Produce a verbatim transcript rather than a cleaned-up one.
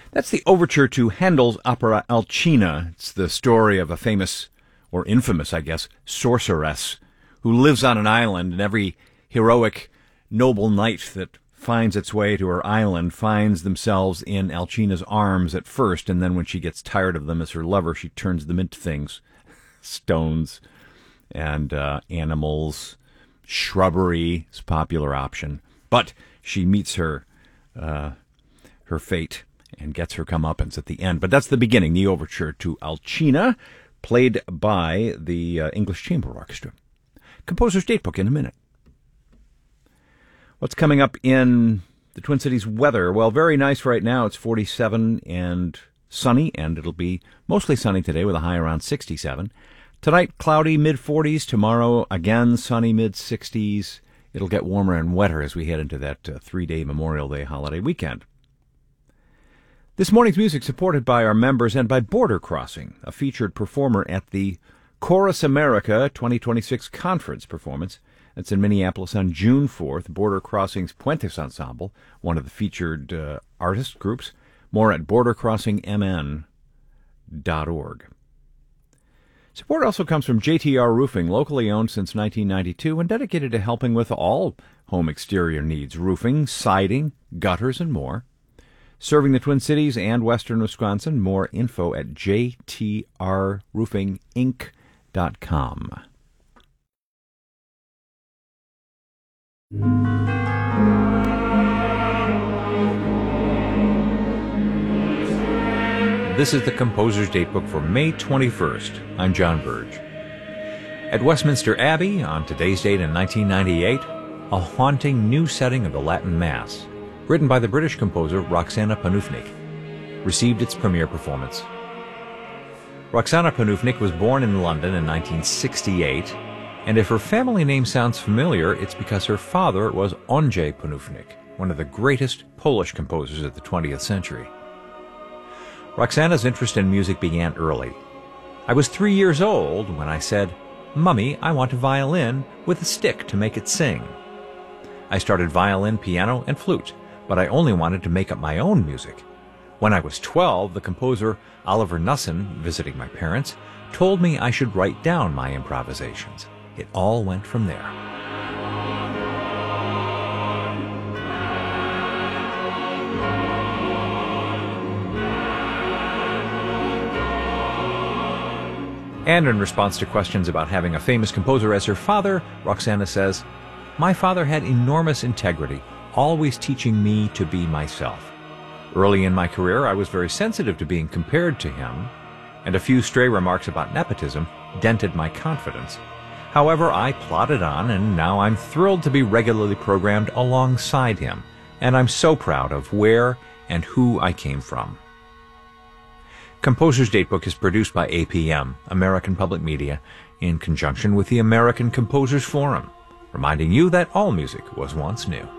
That's the overture to Handel's opera Alcina. It's the story of a famous, or infamous, I guess, sorceress who lives on an island, and every heroic, noble knight that finds its way to her island finds themselves in Alcina's arms at first, and then when she gets tired of them as her lover, she turns them into things. Stones and uh, animals, shrubbery is a popular option. But she meets her uh, her fate and gets her comeuppance at the end. But that's the beginning, the overture to Alcina, played by the uh, English Chamber Orchestra. Composer's Datebook in a minute. What's coming up in the Twin Cities weather? Well, very nice right now. It's forty-seven and sunny, and it'll be mostly sunny today with a high around sixty-seven. Tonight, cloudy, mid-forties. Tomorrow, again, sunny, mid-sixties. It'll get warmer and wetter as we head into that uh, three-day Memorial Day holiday weekend. This morning's music supported by our members and by Border Crossing, a featured performer at the Chorus America twenty twenty-six conference performance. That's in Minneapolis on June fourth. Border Crossing's Puentes Ensemble, one of the featured uh, artist groups. More at border crossing m n dot org. Support also comes from J T R Roofing, locally owned since nineteen ninety-two and dedicated to helping with all home exterior needs, roofing, siding, gutters, and more. Serving the Twin Cities and western Wisconsin. More info at j t r roofing inc dot com. This is the Composer's Datebook for May twenty-first. I'm John Burge. At Westminster Abbey, on today's date in nineteen ninety-eight, a haunting new setting of the Latin Mass, written by the British composer Roxana Panufnik, received its premiere performance. Roxana Panufnik was born in London in nineteen sixty-eight, and if her family name sounds familiar, it's because her father was Ondřej Panufnik, one of the greatest Polish composers of the twentieth century. Roxana's interest in music began early. I was three years old when I said, "Mummy, I want a violin with a stick to make it sing." I started violin, piano, and flute, but I only wanted to make up my own music. When I was twelve, the composer Oliver Knussen, visiting my parents, told me I should write down my improvisations. It all went from there. And in response to questions about having a famous composer as her father, Roxana says, "My father had enormous integrity, always teaching me to be myself. Early in my career, I was very sensitive to being compared to him, and a few stray remarks about nepotism dented my confidence. However, I plodded on, and now I'm thrilled to be regularly programmed alongside him, and I'm so proud of where and who I came from." Composer's Datebook is produced by A P M, American Public Media, in conjunction with the American Composers Forum, reminding you that all music was once new.